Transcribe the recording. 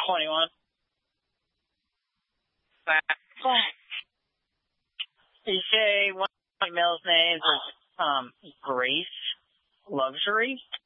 21. DJ, one of my mail's name is Grace Luxury.